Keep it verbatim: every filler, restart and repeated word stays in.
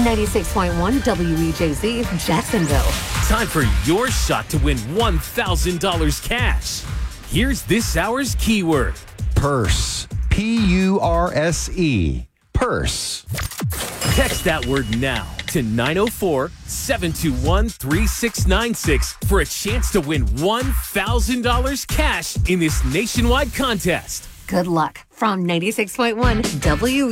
ninety-six point one W E J Z, Jacksonville. Time for your shot to win one thousand dollars cash. Here's this hour's keyword. Purse. P U R S E. Purse. Text that word now to nine oh four, seven two one, three six nine six for a chance to win one thousand dollars cash in this nationwide contest. Good luck from ninety-six point one W